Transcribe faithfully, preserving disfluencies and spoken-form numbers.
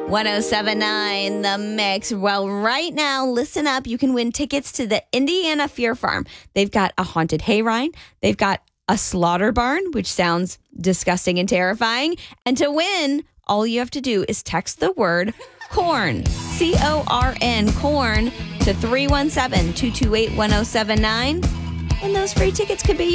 ten seventy-nine The Mix. Well, right now, listen up. You can win tickets to the Indiana Fear Farm. They've got a haunted hayride. They've got a slaughter barn, which sounds disgusting and terrifying. And to win, all you have to do is text the word corn, C O R N, corn, to three one seven, two two eight, one oh seven nine. And those free tickets could be